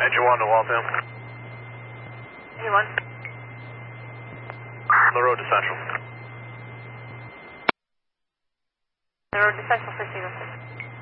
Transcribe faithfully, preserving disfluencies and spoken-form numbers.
Engine one to Waltham. Engine one. On the road to Central. The road to Central for Signal six.